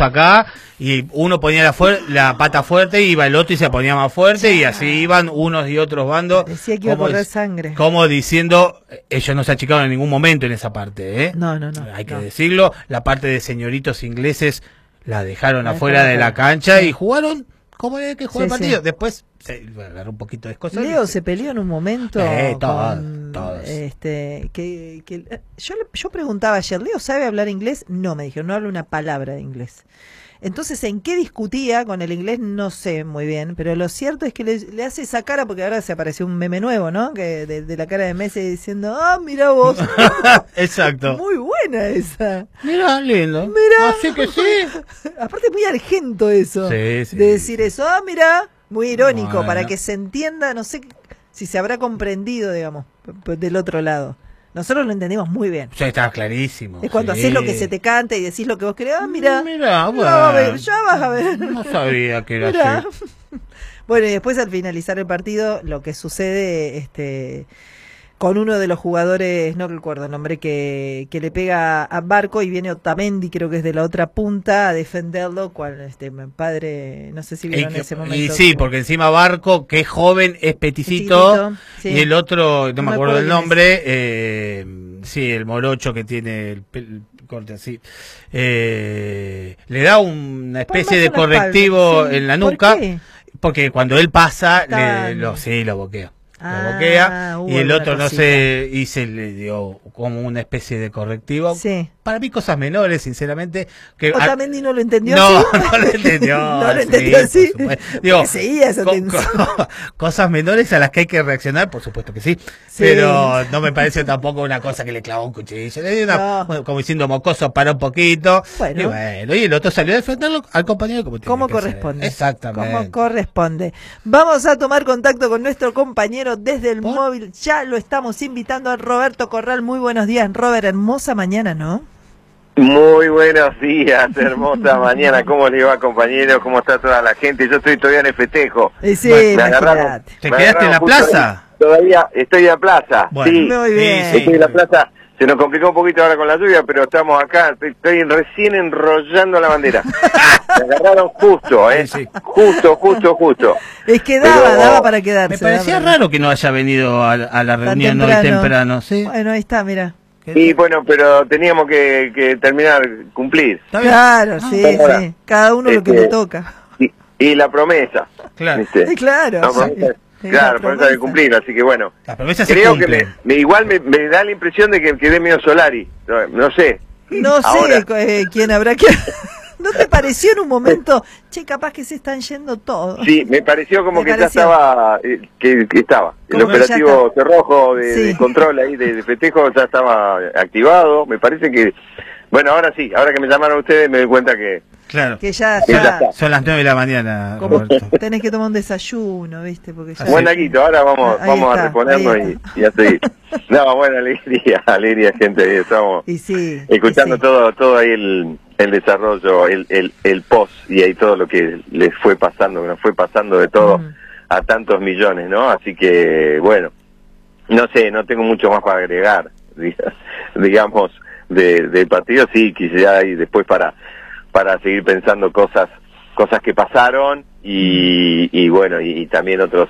acá, y uno ponía la pata fuerte, iba el otro y se ponía más fuerte, y así iban unos y otros bandos. Decía que iba a correr sangre. Como diciendo, ellos no se achicaron en ningún momento en esa parte, ¿eh? No. Hay que decirlo, la parte de señoritos ingleses la dejaron afuera de la cancha y jugaron como hay que jugar el partido. Sí. Después se agarró un poquito de cosas. Leo se peleó en un momento todos. Yo preguntaba ayer, ¿Leo sabe hablar inglés? No, me dijeron, no habla una palabra de inglés. Entonces, ¿en qué discutía con el inglés? No sé muy bien, pero lo cierto es que le hace esa cara, porque ahora se apareció un meme nuevo, ¿no? Que de la cara de Messi diciendo, mira vos. Exacto. Muy buena esa. Mira, lindo. Mira. Así que sí. Aparte es muy argento eso. Sí, de decir eso. Mira. Muy irónico, bueno, para que se entienda, no sé si se habrá comprendido, digamos, del otro lado. Nosotros lo entendimos muy bien. Ya estaba clarísimo. Es cuando haces lo que se te canta y decís lo que vos querés. Mira, bueno, ya vas a ver. No sabía que era así. Bueno, y después al finalizar el partido, lo que sucede con uno de los jugadores, no recuerdo el nombre, que le pega a Barco y viene Otamendi, creo que es de la otra punta, a defenderlo, cual padre, no sé si vieron ese momento. Y sí, porque encima Barco, que es joven, es peticito, sí. Y el otro, no me acuerdo del nombre, sí, el morocho que tiene el corte así, le da una especie de correctivo en la nuca, porque cuando él pasa, lo boquea. Lo boquea y el otro no sé, y se le dio como una especie de correctivo. Sí. Para mí cosas menores, sinceramente. Que Otamendi no lo entendió no, así. No lo entendió. No lo entendió así. Digo, seguía esa tensión. Cosas menores a las que hay que reaccionar, por supuesto que sí. Pero no me parece tampoco una cosa que le clavó un cuchillo. Le dio como diciendo mocoso, para un poquito. Bueno. Y el otro salió a defenderlo al compañero como corresponde. Exactamente. Como corresponde. Vamos a tomar contacto con nuestro compañero desde el móvil. Ya lo estamos invitando a Roberto Corral. Muy buenos días, Robert. Hermosa mañana, ¿no? Muy buenos días, hermosa mañana. ¿Cómo le va, compañero? ¿Cómo está toda la gente? Yo estoy todavía en el festejo. Sí, me agarraron. ¿Te quedaste en la plaza? Todavía estoy en la plaza. Bueno, sí, muy bien. Estoy en la plaza. Se nos complicó un poquito ahora con la lluvia, pero estamos acá. Estoy recién enrollando la bandera. Me agarraron justo, Sí. Justo. Es que daba para quedarse. Me parecía raro que no haya venido a la reunión hoy temprano. ¿Sí? Bueno, ahí está, mira. Y bueno, pero teníamos que terminar, cumplir. Claro, sí. Cada uno lo que le toca. Y la promesa. Claro. Claro. Claro, promesa de cumplir, así que bueno. La promesa se creo cumple. que igual me da la impresión de que quedé medio Solari. No sé. No sé quién habrá que... ¿No te pareció en un momento, capaz que se están yendo todos? Sí, me pareció como ya estaba, que estaba. El operativo cerrojo de control ahí, de festejo, ya estaba activado. Me parece que, bueno, ahora sí, ahora que me llamaron ustedes me doy cuenta que... Claro. Que ya está. Son las 9 de la mañana, Roberto. Tenés que tomar un desayuno, ¿viste? Porque ya buen Naguito, ahora vamos a reponernos y a seguir. No, buena alegría, gente. Estamos escuchando todo ahí el desarrollo, el post y ahí todo lo que les fue pasando, que nos fue pasando de todo a tantos millones, ¿no? Así que, bueno, no sé, no tengo mucho más para agregar, digamos, del partido. Sí, quizá y después para seguir pensando cosas que pasaron y bueno, y también otros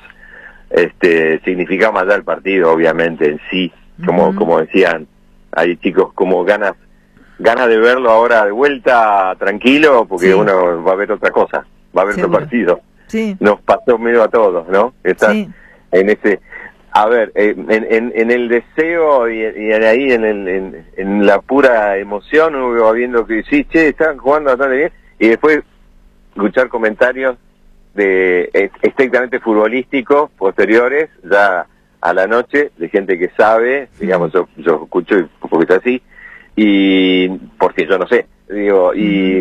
significados más allá del partido, obviamente, en sí, como decían, hay chicos como ganas de verlo ahora de vuelta tranquilo, porque uno va a ver otra cosa, va a ver otro partido. Sí. Nos pasó medio a todos, ¿no? Estás en ese... A ver, en el deseo y ahí en la pura emoción, uno va viendo que sí, están jugando bastante bien, y después escuchar comentarios estrictamente futbolísticos posteriores, ya a la noche, de gente que sabe, digamos, yo escucho un poquito así, y porque yo no sé, digo, y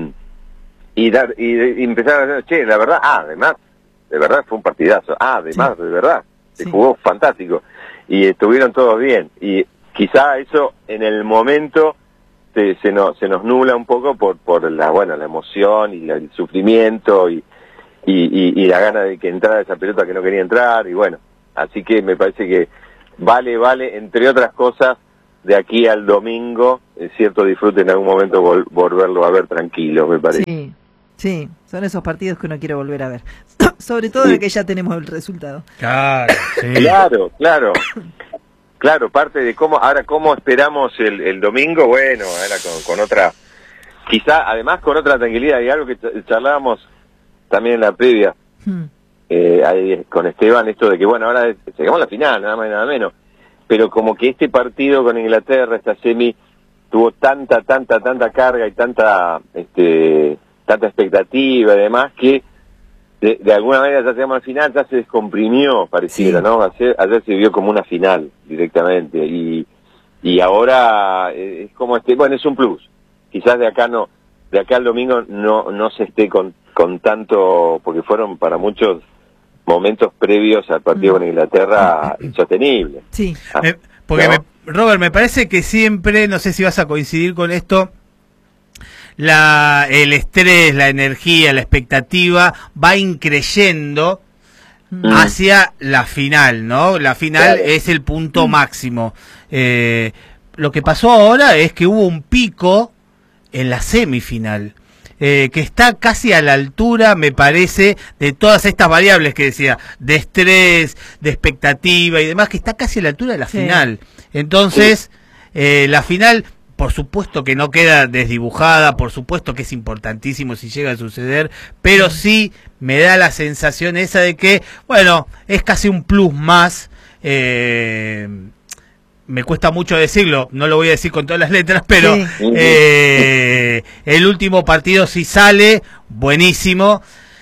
empezaron a decir, la verdad, además, de verdad fue un partidazo, además, de verdad. Se jugó fantástico y estuvieron todos bien, y quizá eso en el momento se nos nubla un poco por la emoción y el sufrimiento y la gana de que entrara esa pelota que no quería entrar, y bueno, así que me parece que vale entre otras cosas de aquí al domingo, cierto disfrute en algún momento volverlo a ver tranquilo, me parece. Sí, sí, son esos partidos que uno quiere volver a ver. Sobre todo de que ya tenemos el resultado. Claro, sí. Claro, parte de cómo esperamos el domingo, bueno, ahora con otra, quizá además con otra tranquilidad, y algo que charlábamos también en la previa, ahí, con Esteban, esto de que bueno, ahora llegamos a la final, nada más y nada menos, pero como que este partido con Inglaterra, esta semi, tuvo tanta carga y tanta expectativa y demás, que de alguna manera ya llegamos al final, ya se descomprimió, pareciera, sí. ¿No? Ayer se vio como una final directamente, y ahora es como bueno, es un plus. Quizás de acá al domingo no se esté con tanto, porque fueron para muchos momentos previos al partido con Inglaterra insostenibles. Sí. Porque Robert, me parece que siempre, no sé si vas a coincidir con esto, el estrés, la energía, la expectativa va increyendo hacia la final, ¿no? La final es el punto máximo. Lo que pasó ahora es que hubo un pico en la semifinal, que está casi a la altura, me parece, de todas estas variables que decía, de estrés, de expectativa y demás, que está casi a la altura de la final. Entonces, la final, por supuesto que no queda desdibujada, por supuesto que es importantísimo si llega a suceder, pero sí me da la sensación esa de que, bueno, es casi un plus más. Me cuesta mucho decirlo, no lo voy a decir con todas las letras, pero el último partido sí sale, buenísimo,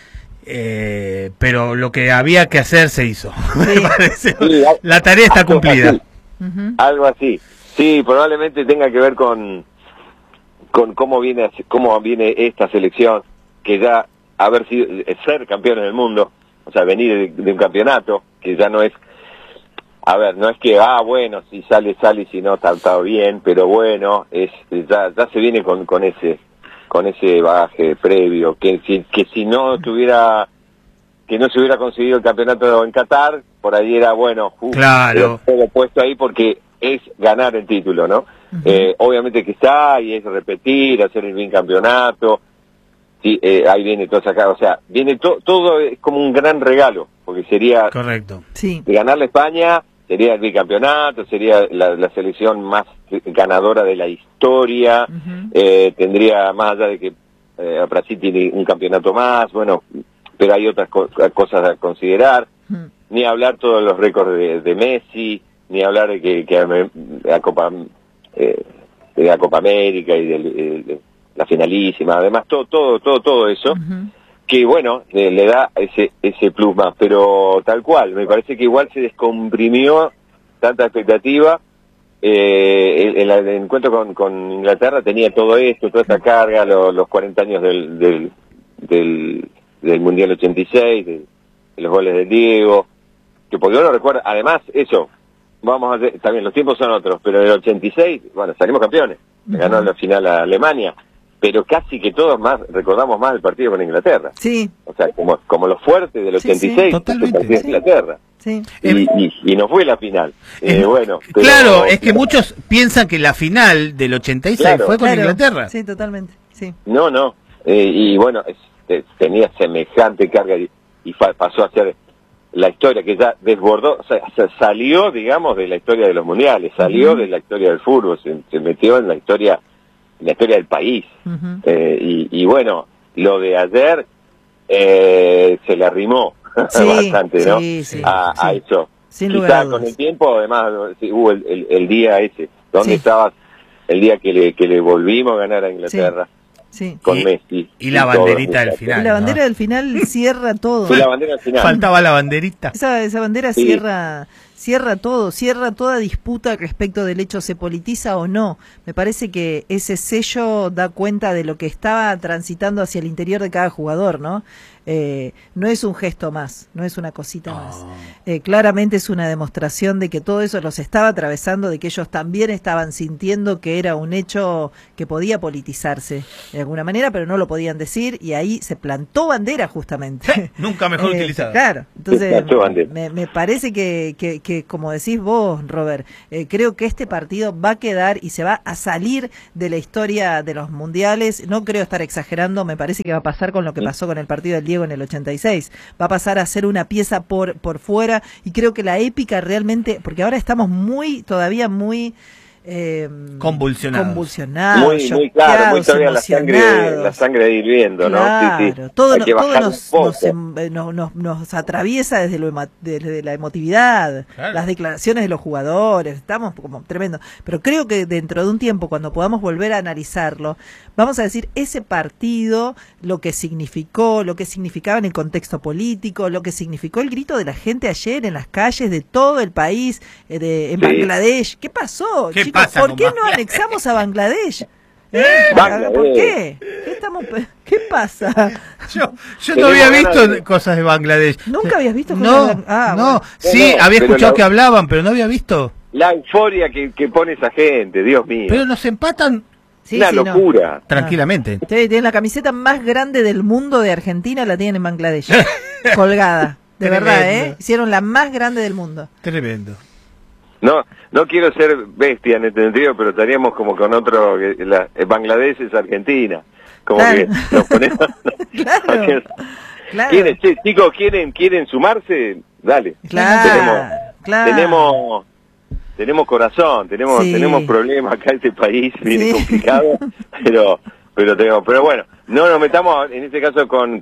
pero lo que había que hacer se hizo. Me parece. La tarea está cumplida. Algo así. Sí, probablemente tenga que ver con cómo viene esta selección, que ya ser campeones del mundo, o sea, venir de un campeonato, que ya no es, no es que, bueno, si sale y si no, está bien, pero bueno, ya se viene con ese bagaje previo, que si no tuviera, que no se hubiera conseguido el campeonato en Qatar, por ahí era, bueno, claro, todo puesto ahí porque es ganar el título, ¿no? Obviamente que está, y es repetir, hacer el bicampeonato, sí, ahí viene toda esa, o sea, viene todo es como un gran regalo, porque sería, correcto, sí, ganarle a España, sería el bicampeonato, sería la selección más ganadora de la historia, tendría, más allá de que Brasil tiene un campeonato más, bueno, pero hay otras cosas a considerar, ni hablar todos los récords de Messi, ni hablar de que la Copa América y de la finalísima, además todo eso, que bueno, le da ese plus más, pero tal cual, me parece que igual se descomprimió tanta expectativa. El encuentro con Inglaterra tenía todo esto, toda esta carga, los 40 años del Mundial 86, de los goles de Diego, que porque uno recuerda, además eso, vamos a hacer, también los tiempos son otros, pero en el 86, bueno, salimos campeones, ganó la final a Alemania, pero casi que todos recordamos más el partido con Inglaterra. Sí. O sea, como lo fuerte del 86, sí, totalmente, el partido de Inglaterra. Sí. Y no fue la final. Bueno, pero, claro, es que muchos piensan que la final del 86 fue con Inglaterra. Sí, totalmente. Sí. No. Y bueno, tenía semejante carga y pasó a ser la historia que ya desbordó, o sea, salió, digamos, de la historia de los mundiales, salió de la historia del fútbol, se metió en la historia del país. Y bueno, lo de ayer se le arrimó bastante, ¿no? A eso. Quizás con el tiempo, además, hubo el día ese. ¿Dónde estabas el día que le volvimos a ganar a Inglaterra? Sí. Con Messi. Y la banderita del final. Y la bandera del final cierra todo. Fue la bandera del final. Faltaba la banderita. Esa bandera cierra todo, cierra toda disputa respecto del hecho se politiza o no. Me parece que ese sello da cuenta de lo que estaba transitando hacia el interior de cada jugador, ¿no? No es un gesto más, no es una cosita más. Claramente es una demostración de que todo eso los estaba atravesando, de que ellos también estaban sintiendo que era un hecho que podía politizarse de alguna manera, pero no lo podían decir, y ahí se plantó bandera justamente. Nunca mejor utilizada. Claro, entonces me parece que que, como decís vos, Robert, creo que este partido va a quedar y se va a salir de la historia de los mundiales. No creo estar exagerando, me parece que va a pasar con lo que pasó con el partido del Diego en el 86. Va a pasar a ser una pieza por fuera, y creo que la épica realmente, porque ahora estamos todavía muy convulsionados, muy claro, muy todavía la sangre hirviendo, claro, ¿no? Sí. Todo nos atraviesa desde la emotividad, claro. Las declaraciones de los jugadores, estamos como tremendo, pero creo que dentro de un tiempo, cuando podamos volver a analizarlo, vamos a decir ese partido, lo que significó, lo que significaba en el contexto político, lo que significó el grito de la gente ayer en las calles de todo el país, en Bangladesh. ¿Qué pasó? ¿Por qué no anexamos a Bangladesh? ¿Por qué? ¿Qué pasa? Yo no había visto cosas de Bangladesh. ¿Nunca habías visto cosas de Bangladesh? No. Sí, había escuchado que hablaban, pero no había visto. La euforia que pone esa gente, Dios mío. Pero nos empatan. Sí, una locura. No. Tranquilamente. Ustedes tienen la camiseta más grande del mundo de Argentina, la tienen en Bangladesh. Colgada. De verdad, hicieron la más grande del mundo. Tremendo. No quiero ser bestia en este sentido, pero estaríamos como con otro, Bangladesh es Argentina, como claro. Que nos ponemos. Claro. ¿Quieren, chicos, quieren sumarse? Dale. Claro. Tenemos corazón, tenemos problemas acá en este país, bien complicado, pero bueno, no nos metamos en este caso con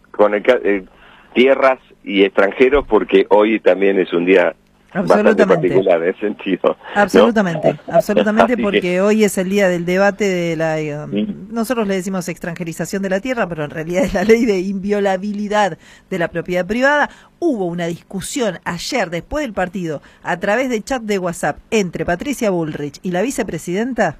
tierras y extranjeros, porque hoy también es un día bastante particular en ese sentido. Absolutamente, ¿no? Absolutamente, porque hoy es el día del debate de la... nosotros le decimos extranjerización de la tierra, pero en realidad es la ley de inviolabilidad de la propiedad privada. Hubo una discusión ayer, después del partido, a través de chat de WhatsApp, entre Patricia Bullrich y la vicepresidenta.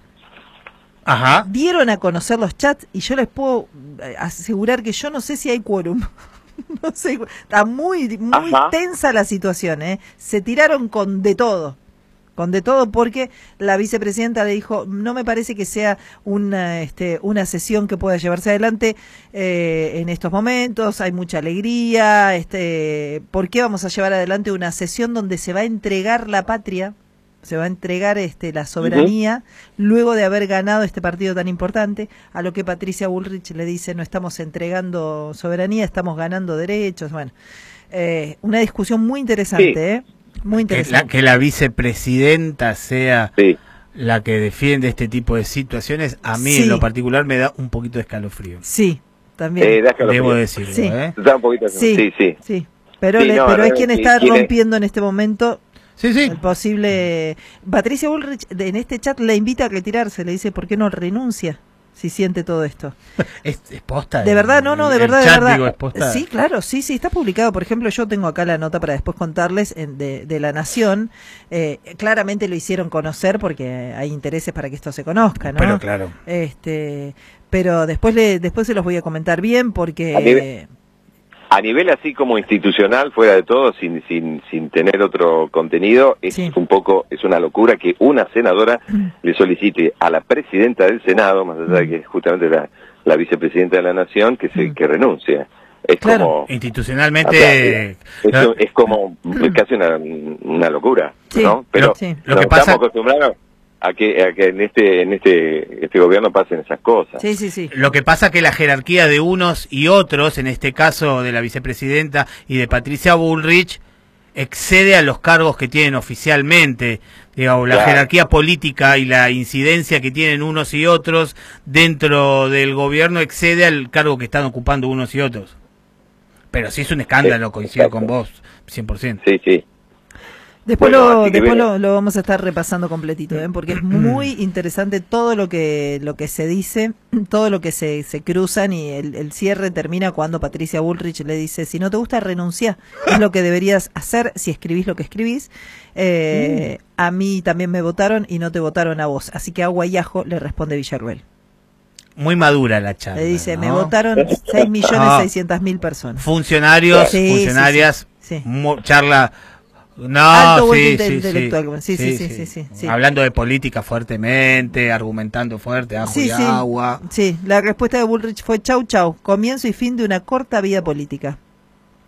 Ajá. Dieron a conocer los chats y yo les puedo asegurar que yo no sé si hay quórum. No sé, está muy tensa la situación, Se tiraron con de todo porque la vicepresidenta le dijo, no me parece que sea una sesión que pueda llevarse adelante en estos momentos, hay mucha alegría, ¿por qué vamos a llevar adelante una sesión donde se va a entregar la patria? Se va a entregar la soberanía luego de haber ganado este partido tan importante, a lo que Patricia Bullrich le dice, no estamos entregando soberanía, estamos ganando derechos. Bueno, una discusión muy interesante, muy interesante. Que la vicepresidenta sea la que defiende este tipo de situaciones, a mí en lo particular me da un poquito de escalofrío. Sí, también. Debo decirlo, Da un poquito sí. Pero es quien está rompiendo en este momento... Sí. El posible... Patricia Bullrich en este chat le invita a retirarse, le dice, ¿por qué no renuncia si siente todo esto? ¿Es posta? De verdad, de verdad. Digo, ¿es posta? Sí, claro, sí, está publicado. Por ejemplo, yo tengo acá la nota para después contarles de La Nación. Claramente lo hicieron conocer porque hay intereses para que esto se conozca, ¿no? Pero claro. Pero después se los voy a comentar bien porque... A nivel así como institucional, fuera de todo, sin tener otro contenido, es una locura que una senadora le solicite a la presidenta del Senado, más allá de que es justamente la vicepresidenta de la Nación, que renuncie. Es como... Institucionalmente... Es como casi una locura, ¿no? Pero lo que pasa... estamos acostumbrados a que en este gobierno pasen esas cosas. Sí. Lo que pasa que la jerarquía de unos y otros, en este caso de la vicepresidenta y de Patricia Bullrich, excede a los cargos que tienen oficialmente. Digamos, la jerarquía política y la incidencia que tienen unos y otros dentro del gobierno excede al cargo que están ocupando unos y otros. Pero sí es un escándalo, coincido con vos, 100%. Sí. Después lo vamos a estar repasando completito, porque es muy interesante todo lo que se dice, todo lo que se cruzan, y el cierre termina cuando Patricia Bullrich le dice, si no te gusta, renuncia, es lo que deberías hacer si escribís lo que escribís. A mí también me votaron y no te votaron a vos, así que agua y ajo, le responde Villarruel. Muy madura la charla. Le dice, me votaron 6.600.000 personas. Funcionarias, charla... Alto intelectual. Sí. Hablando de política fuertemente, argumentando fuerte, ajo y agua. Sí, la respuesta de Bullrich fue chau, comienzo y fin de una corta vida política. Uf.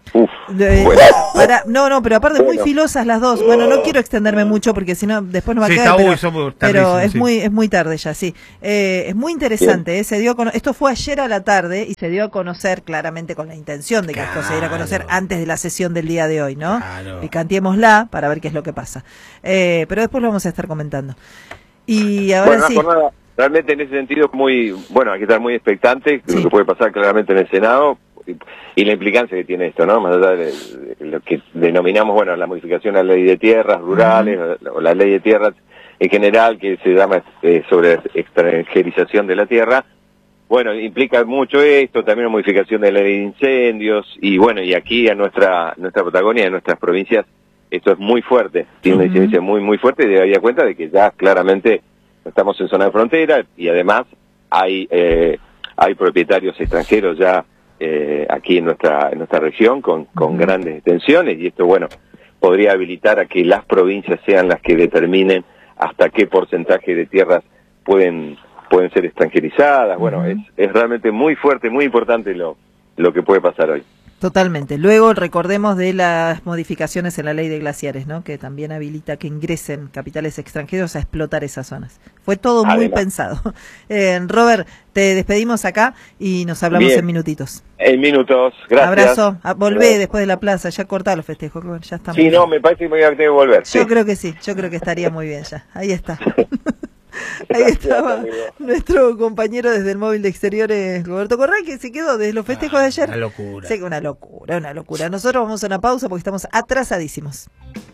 No, pero aparte muy filosas las dos. Bueno, no quiero extenderme mucho porque si no después no va a quedar. Pero es muy tarde ya, sí. Es muy interesante. Se dio esto fue ayer a la tarde y se dio a conocer claramente con la intención de que esto se diera a conocer antes de la sesión del día de hoy, ¿no? Picantiémosla para ver qué es lo que pasa. Pero después lo vamos a estar comentando. Y ahora sí. Realmente en ese sentido hay que estar muy expectante de lo que puede pasar claramente en el Senado y la implicancia que tiene esto, ¿no? Más allá de lo que denominamos, la modificación de la ley de tierras rurales o la ley de tierras en general, que se llama sobre extranjerización de la tierra. Bueno, implica mucho esto, también la modificación de la ley de incendios y aquí a nuestra Patagonia, en nuestras provincias, esto es muy fuerte, tiene una incidencia muy fuerte y de dar cuenta de que ya claramente estamos en zona de frontera y además hay propietarios extranjeros ya aquí en nuestra región con grandes extensiones y esto podría habilitar a que las provincias sean las que determinen hasta qué porcentaje de tierras pueden ser extranjerizadas. Es realmente muy fuerte, muy importante lo que puede pasar hoy. Totalmente. Luego recordemos de las modificaciones en la ley de glaciares, ¿no? Que también habilita que ingresen capitales extranjeros a explotar esas zonas. Fue todo muy pensado. Robert, te despedimos acá y nos hablamos en minutitos. En minutos, gracias. Abrazo. Volvé después de la plaza, ya cortá los festejos. Ya estamos. Sí, me parece que me voy a tener que volver. Yo creo que sí, yo creo que estaría muy bien ya. Ahí está. Ahí estaba nuestro compañero desde el móvil de exteriores, Roberto Corral, que se quedó desde los festejos de ayer. Una locura. Sí, una locura. Nosotros vamos a una pausa porque estamos atrasadísimos.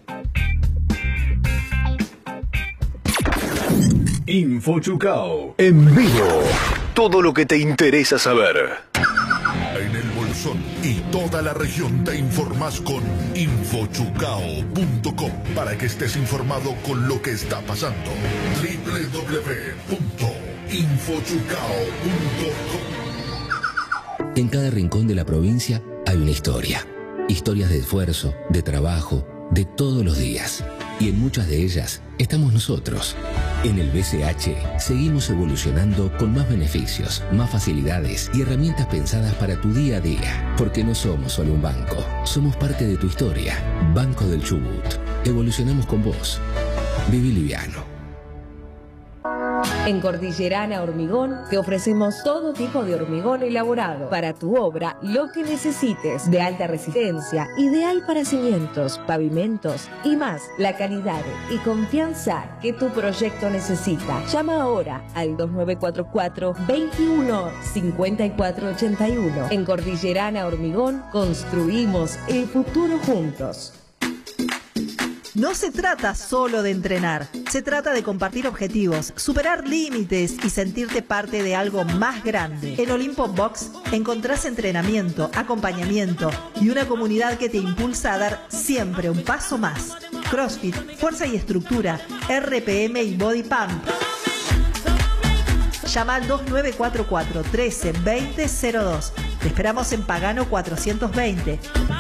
InfoChucao en vivo. Todo lo que te interesa saber. En el Bolsón y toda la región te informás con infochucao.com para que estés informado con lo que está pasando. www.infochucao.com. En cada rincón de la provincia hay una historia. Historias de esfuerzo, de trabajo, de todos los días. Y en muchas de ellas estamos nosotros. En el BCH seguimos evolucionando con más beneficios, más facilidades y herramientas pensadas para tu día a día. Porque no somos solo un banco, somos parte de tu historia. Banco del Chubut. Evolucionamos con vos. Viví liviano. En Cordillerana Hormigón te ofrecemos todo tipo de hormigón elaborado para tu obra, lo que necesites, de alta resistencia, ideal para cimientos, pavimentos y más. La calidad y confianza que tu proyecto necesita. Llama ahora al 2944 21 54 81. En Cordillerana Hormigón construimos el futuro juntos. No se trata solo de entrenar, se trata de compartir objetivos, superar límites y sentirte parte de algo más grande. En Olimpo Box encontrás entrenamiento, acompañamiento y una comunidad que te impulsa a dar siempre un paso más. CrossFit, fuerza y estructura, RPM y Body Pump. Llama al 2944 13 20 02. Te esperamos en Pagano 420.